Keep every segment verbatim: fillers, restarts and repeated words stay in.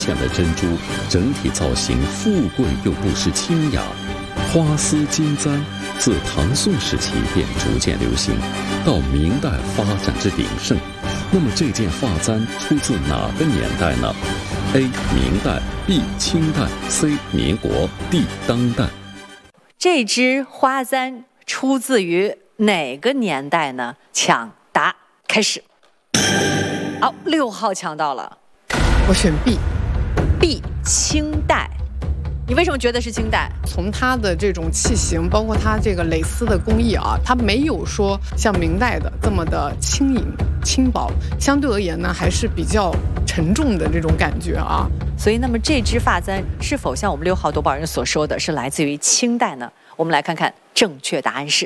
现的珍珠整体造型富贵又不失清雅，花丝金簪自唐宋时期便逐渐流行，到明代发展至鼎盛。那么这件发簪出自哪个年代呢？ A. 明代 B. 清代 C. 民国 D. 当代。 这只花簪出自于哪个年代呢？抢答开始。好，六号抢到了。 我选 B。 B. 清代。你为什么觉得是清代？ 从它的这种器型，包括它这个蕾丝的工艺啊，它没有说像明代的这么的轻盈轻薄，相对而言呢，还是比较沉重的这种感觉啊。 所以，那么这只发簪是否像我们六号夺宝人所说的是来自于清代呢？我们来看看正确答案是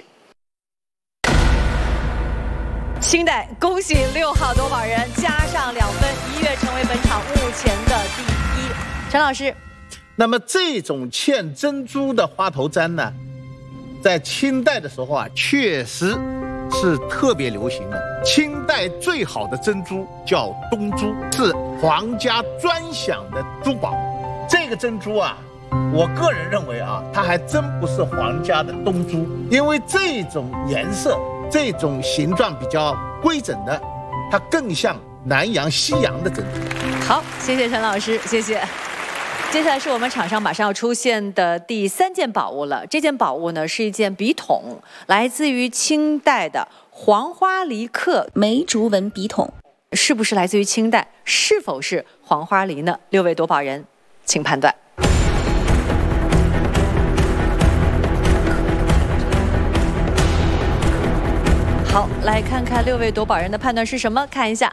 清代。恭喜六号夺宝人加上两分，一跃成为本场目前的第一。陈老师。 那么这种嵌珍珠的花头簪呢，在清代的时候啊，确实是特别流行的。清代最好的珍珠叫东珠，是皇家专享的珠宝。这个珍珠啊，我个人认为啊，它还真不是皇家的东珠，因为这种颜色、这种形状比较规整的，它更像南洋、西洋的珍珠。 好，谢谢陈老师，谢谢。接下来是我们场上马上要出现的第三件宝物了。这件宝物呢是一件笔筒，来自于清代的黄花梨刻梅竹纹笔筒，是不是来自于清代？是否是黄花梨呢？六位夺宝人，请判断。好，来看看六位夺宝人的判断是什么？看一下。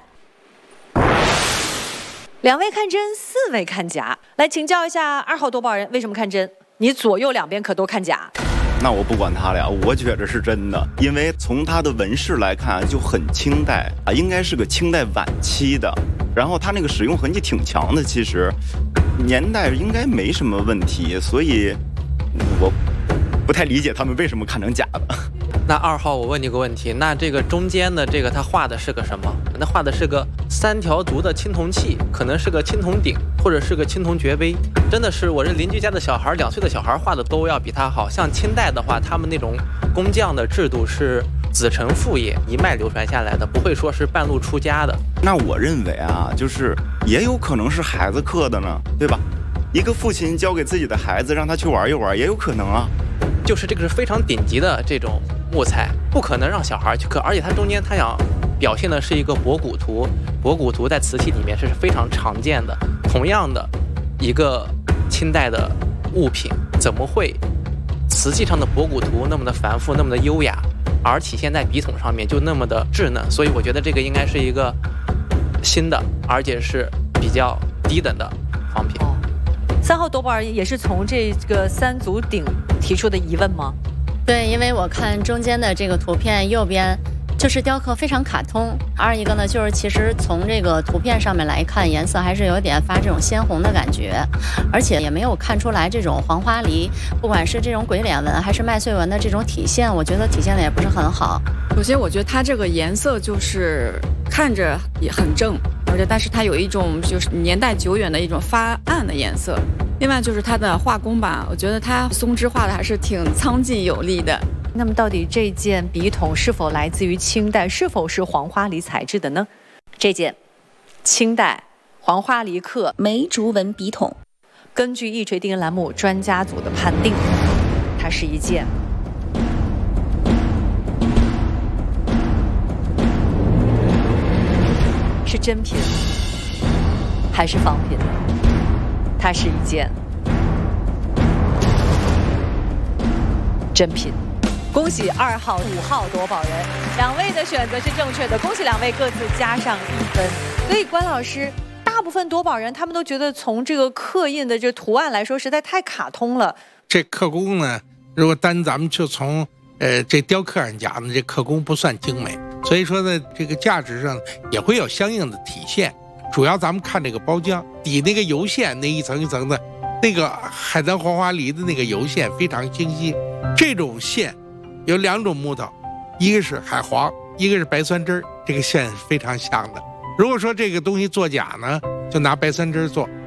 两位看真，四位看假。来请教一下二号夺宝人，为什么看真？你左右两边可都看假。 那我不管他俩，我觉着是真的，因为从它的纹饰来看就很清代啊，应该是个清代晚期的。然后它那个使用痕迹挺强的，其实年代应该没什么问题，所以我不太理解他们为什么看成假的。 那二号，我问你个问题，那这个中间的这个它画的是个什么？那画的是个三条足的青铜器，可能是个青铜鼎，或者是个青铜爵杯。真的是我这邻居家的小孩，两岁的小孩画的都要比他好。像清代的话，他们那种工匠的制度是子承父业，一脉流传下来的，不会说是半路出家的。 那我认为啊，就是也有可能是孩子刻的呢，对吧？一个父亲交给自己的孩子，让他去玩一玩，也有可能啊。 就是这个是非常顶级的这种木材，不可能让小孩去刻，而且它中间它想表现的是一个博古图，博古图在瓷器里面是非常常见的。同样的一个清代的物品，怎么会瓷器上的博古图那么的繁复，那么的优雅，而体现在笔筒上面就那么的稚嫩？所以我觉得这个应该是一个新的，而且是比较低等的仿品。 三号夺宝人也是从这个三足鼎提出的疑问吗？ 对，因为我看中间的这个图片右边就是雕刻非常卡通，二一个呢就是其实从这个图片上面来看，颜色还是有点发这种鲜红的感觉，而且也没有看出来这种黄花梨，不管是这种鬼脸纹还是麦穗纹的这种体现，我觉得体现的也不是很好。 首先我觉得它这个颜色就是看着也很正，而且但是它有一种就是年代久远的一种发暗的颜色。另外就是它的画工吧，我觉得它松枝画的还是挺苍劲有力的。 那么到底这件笔筒是否来自于清代，是否是黄花梨材质的呢？这件清代黄花梨刻梅竹纹笔筒，根据一锤定音栏目专家组的判定，它是一件是真品还是仿品？它是一件真品。恭喜二号、五号夺宝人，两位的选择是正确的，恭喜两位各自加上一分。所以关老师，大部分夺宝人他们都觉得从这个刻印的这图案来说，实在太卡通了。 这刻工呢，如果单咱们就从呃这雕刻上讲呢，这刻工不算精美，所以说呢，这个价值上也会有相应的体现。主要咱们看这个包浆底那个油线，那一层一层的，那个海南黄花梨的那个油线非常清晰。这种线有两种木头，一个是海黄，一个是白酸枝，这个线是非常像的。如果说这个东西做假呢，就拿白酸枝做，